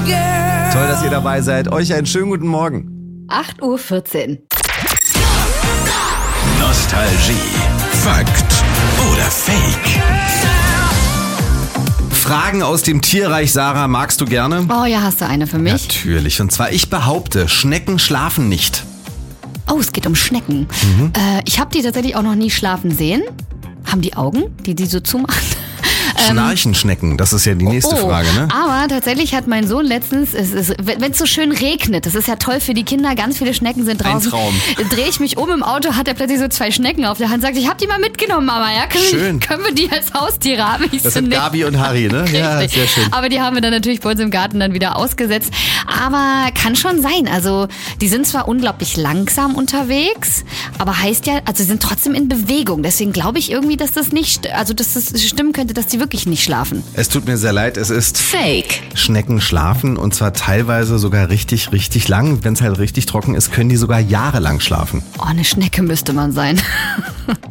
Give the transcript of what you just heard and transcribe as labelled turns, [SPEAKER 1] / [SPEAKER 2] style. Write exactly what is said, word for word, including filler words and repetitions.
[SPEAKER 1] girl.
[SPEAKER 2] Toll, dass ihr dabei seid. Euch einen schönen guten Morgen.
[SPEAKER 3] acht Uhr vierzehn.
[SPEAKER 4] Nostalgie, Fakt oder Fake?
[SPEAKER 2] Fragen aus dem Tierreich, Sarah, magst du gerne?
[SPEAKER 3] Oh ja, hast du eine für mich?
[SPEAKER 2] Natürlich. Und zwar, ich behaupte, Schnecken schlafen nicht.
[SPEAKER 3] Oh, es geht um Schnecken.
[SPEAKER 2] Mhm.
[SPEAKER 3] Äh, ich habe die tatsächlich auch noch nie schlafen sehen. Haben die Augen, die die so zumachen?
[SPEAKER 2] Schnarchen Schnecken, das ist ja die nächste
[SPEAKER 3] oh,
[SPEAKER 2] Frage, ne?
[SPEAKER 3] Aber tatsächlich hat mein Sohn letztens, es ist, wenn es so schön regnet, das ist ja toll für die Kinder, ganz viele Schnecken sind draußen.
[SPEAKER 2] Ein Traum.
[SPEAKER 3] Drehe ich mich um im Auto, hat er plötzlich so zwei Schnecken auf der Hand, sagt, ich habe die mal mitgenommen, Mama, ja? Können,
[SPEAKER 2] Schön.
[SPEAKER 3] Wir, können wir die als Haustiere haben? Ich
[SPEAKER 2] Das
[SPEAKER 3] so,
[SPEAKER 2] sind
[SPEAKER 3] nee.
[SPEAKER 2] Gabi und Harry, ne? Ja,
[SPEAKER 3] Richtig.
[SPEAKER 2] sehr schön.
[SPEAKER 3] Aber die haben wir dann natürlich bei uns im Garten dann wieder ausgesetzt. Aber kann schon sein. Also die sind zwar unglaublich langsam unterwegs, aber heißt ja, also sie sind trotzdem in Bewegung. Deswegen glaube ich irgendwie, dass das nicht, also dass das stimmen könnte, dass die wirklich nicht schlafen.
[SPEAKER 2] Es tut mir sehr leid, es ist
[SPEAKER 3] Fake.
[SPEAKER 2] Schnecken schlafen und zwar teilweise sogar richtig, richtig lang. Wenn es halt richtig trocken ist, können die sogar jahrelang schlafen.
[SPEAKER 3] Oh, eine Schnecke müsste man sein.